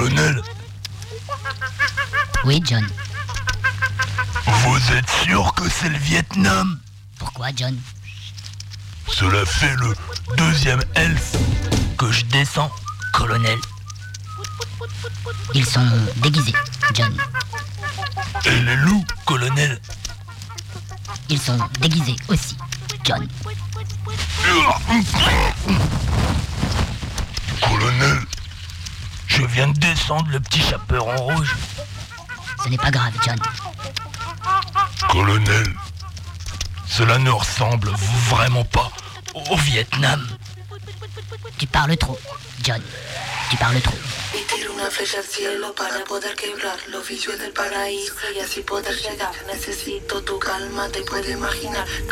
Colonel? Oui, John. Vous êtes sûr que c'est le Vietnam? Pourquoi, John? Cela fait le deuxième elfe que je descends, colonel. Ils sont déguisés, John. Et les loups, colonel? Ils sont déguisés aussi, John. Colonel, je viens de descendre le petit chaperon rouge. Ce n'est pas grave, John. Colonel, cela ne ressemble vraiment pas au Vietnam. Tu parles trop, John. Tu parles trop. Y tiro una flecha al cielo para poder quebrar los vicios del paraíso y así poder llegar. Necesito tu calma, te puedo imaginar